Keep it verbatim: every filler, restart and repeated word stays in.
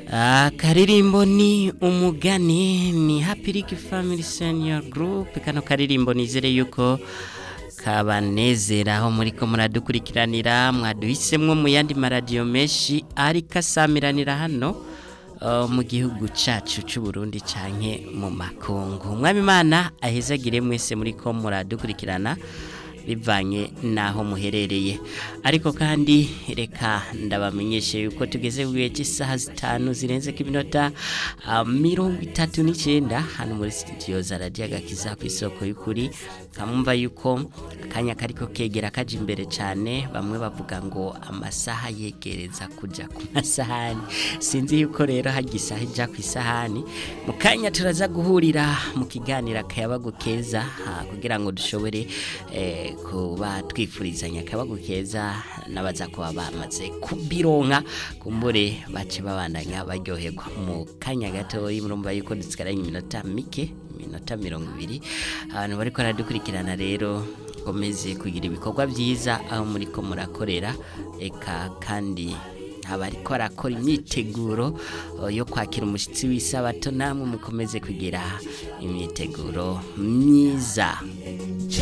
Akaririmbo ni umugani ni Happy Rick Family Senior Group. Kano karirimbo nizere yuko kabanezera aho muri ko muradukurikiranira mwaduhisemwo mu yandi maradiyo menshi ariko asamiranira hano uh, mu gihugu cacu c'u Burundi canke mu makungu. Umwami Imana ahezagire mwese muri ko muradukurikirana bivanye naho muherereye. Ariko kandi reka ndabamenyeshe yuko tugeze kugihe cy'isaha zitanu zirenze ko iminota uh, mirongo itatu n'icenda hano muri studio za Radio Agakiza ku isoko y'ukuri. Kamumva yuko akanya kariko kegera kaje imbere cyane, bamwe bavuga ngo amasaha yegereza kuja ku masahani. Sinzi yuko rero hagisaha ija ku isahani, mu kanya turaza guhurira mu kiganira kayabago keza kugira ngo dushobore eh, kuba twifurizanya akabago keza nabaza ko bamaze kubironka kumbure bace babandanya baryoherwa. Mu kanya gato murumva yuko dusigaranye iminota mike, iminota mirongo ibiri. Abantu bariko baradukurikirana rero komeze kugira ibikorwa byiza aho muri ko murakorera, eka kandi abariko arakora imyiteguro yo kwakira umushitsi w'isabato namwe mukomeze kugira imyiteguro myiza.